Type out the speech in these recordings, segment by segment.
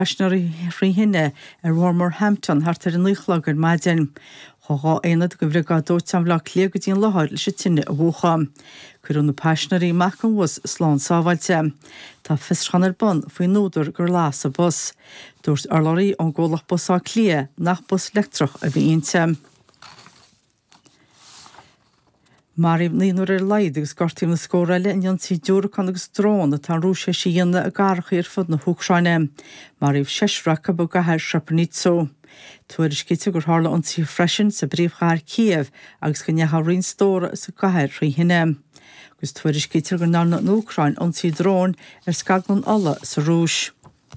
National Freehinne Wolverhampton har an nuchlagur maidin choá éad go bhrí dóit sam le lé go dtíon láthir se tinine a bhcha. Curún na passionarí machchan was slán sábhailte. Tá fischanir bon faoi nóidir gur lás a bus. Dúirt arlóirí an ggólach busá clia nach bus lectrach a bhí onte. Maríomh níonúir leid agus gortaíomh na scóráile in Ionsaí dúracán agus drón atá rúise síonna a garcha ar fud na Húcráine. Maríomh 6 racha bu gathir Srebrenica. Tuair scite gur tharla ionsaí freisin sa bríomhchair Kiev agus go neatha rion stóra sa gathir Freehinne. Agus tuair scite gur ná na Úcráin ionsaí drón ar scaglan alla sa rúis.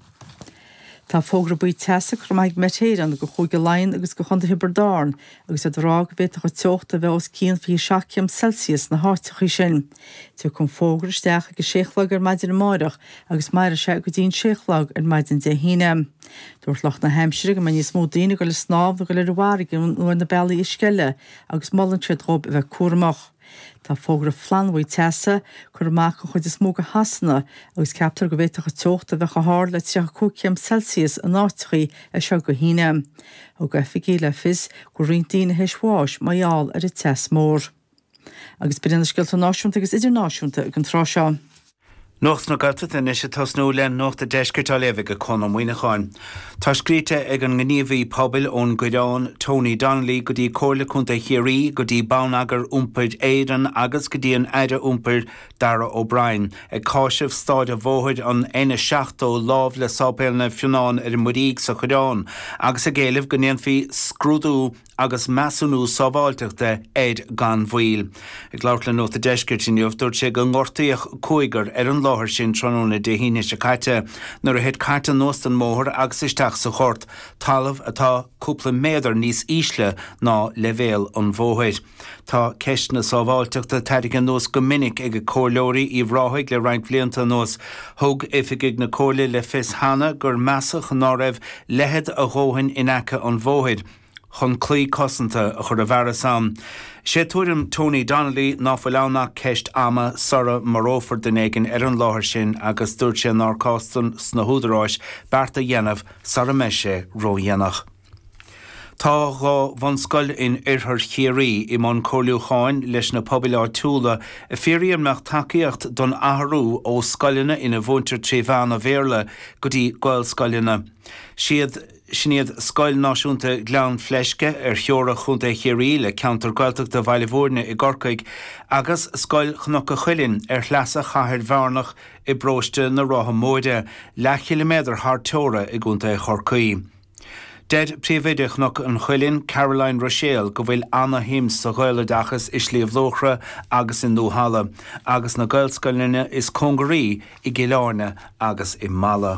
Tá fógra buí teasa chu maith metéirean go chuige lein agus go chunda hiberdáin agus a drág bit go teochta bheith os 1.7 Celsius na háteachí sin. Tú chun fógra isteach go séchlag ar maidin máireach agus maire sé go dtíon séchlag ar maidin de híine. Dúirt lech na Hampshire go man níos mó daoine go le snáb go le ruharig nuair na bealaí isceile agus mollan tríd rob bheith cuaramach. Tá fógra flanmhaí teasa chur amach go chuid is mó go hasanna agus ceaptar go bhéiteach teochta bheith háir le 3 Celsius an áitichaí a seo go híine. ó go figéile fis go rintíine heisháis maiall ar a tes mór. Agus byrjana skilta náisiúnta agus idirnáisiúnta ag an tráseo. Nocht na gata in is tasnú len nocht a deiscirtá levig a con muoine cháin. Tá scríte ag an gníomhí pobil ón Gwydáin Tony Donnelly go dtí cóirla chunta chiarí go dtí bánagar úmpaid éireann agus go dtí an éire úmpaid Dara O'Brien ag cáisih stáid a bhóid an aine seachtó lábh le sápéilna fiúnáin ar muríg sa Gwydáin agus a géileh go néanfaí scrúdú agus measúnú sábháilteachta éid gan bhuiil. Ag láirla nóta deiscirtíniuh dúirt sé go ngortaíoch cúigar ar an láthir sin tróna de híine se caite nuair a héad carta nósta an móthir agus isteach sa chórt talamh atá cúpla méadar níos ísle ná levéal an bhóid. Tá ceist na sábháilteachta teidig an nós go minic ag a cóirleoirí í bhráthig le roinnt blianta nós thug ifigigh na cóirla le fis hana gur measach ná raibh lehead a ghóhain in aice an bhóid. Chun clí cosanta a chur a bhara sam. Sé tuairim Tony Donnelly ná foileánach ceist ama sora marófar den éigean ar an láthir sin agus dúirt sé ná costan sna húdaráis bearta dhéanamh sara meise ró dhéanach. Tá gá bhain scoil in iarthar chiarí I món cóirliúcháin leis na pobilá túla a féiríon meach takeíocht don athrú ó scoilina ina bhúntar tríomhán a bhéarla go dtí gháil scoilina. Sníad scoil náisiúnta gleann fleisce ar theora chunta chiarí le ceantar gailteachta bhailihórne I Gorcaig agus scoil chnach a chuilinn ar chleasa chathair bharnach I bróiste na rátha móide le kiloméadar thar teora I gúnta Chorcaí. Dead príomhaideach nach an chuilinn Caroline Rochelle go bhfuil anna híms sa ghaile dachas is líomh lóchra agus in Núhala agus na gailscoilne is Congarí I Gilárne agus I Mala.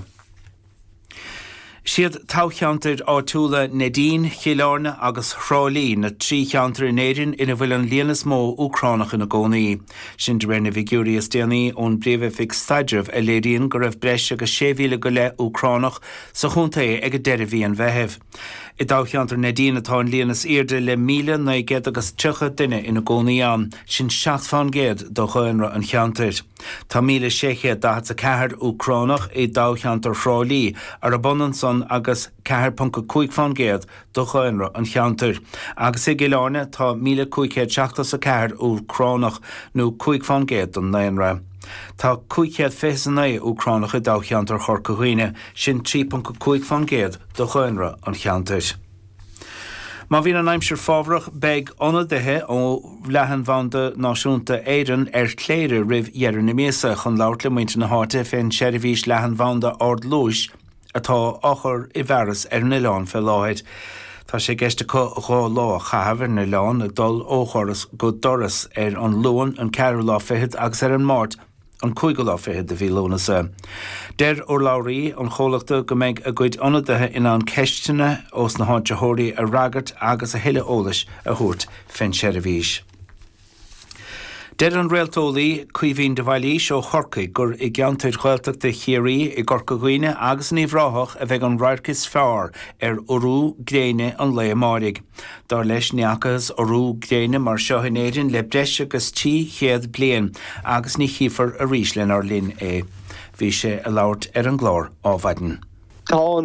Siad tácheantar á túla Nadine, Gilárne agus Chrálí na trí cheantar in éireann ina bhfuil an líanas mó Ucránach in na gcónaí. Sin de rinne vigúrias déanaí ón bríomh fig staidirh a léiríonn go raibh breis agus 6,000 go le Ucránach sa chunta ag a deirbhí an bheitheh. I dácheantar Nadine atá an líanas irde le 1,900 agus 30 duine ina gcónaí an sin 700 do chuinre an cheantar. Tá 1,640 Ucránach I dácheantar Chrálí ar a bonan son agus 4.5 do chuinre an cheantar. Agus I Gilárne tá 1,574 Ucránach nó 5 an nainra. Tá 549 Ucránach I dácheantar Chorcahuine sin 3.5 do chuinre an cheantar. Má bhín an aimsir fábhrach beag anna dithe ó lehan bhanda náisiúnta éireann ar chléire rih dhearann na méasa chun labhairt le muinte na háite féin seirbhís lehan bhanda ard lúis atá achar I bheras ar na leán fe láid. Tá sé geiste gá lá chahabhar na leán ag dul óchoras go doras ar an luan an ceir lá fihead agus ar an máirt an 5 lá fihead a bhí lónasa. Deir ó láirí an chólachta go méid a gcuid ionadaithe in an ceistena os na háirithirí a ragart agus a hiile ólais a thuairt féin seirbhís. Deir an réaltólaí cuimhín de bhailís ó Chorcaig gur I gceantair chomhalteachta chiarí I Gorcahuine agus ní bhráthach a bheith an ráircis fearr ar orú gréine an le márig. Dar leis neachas orú gréine mar seo in éireann le breis agus 10 bliain agus ní chiafar a ríslen ar linn é. Bhí sé a labhairt ar an glór ábhaidin. Tá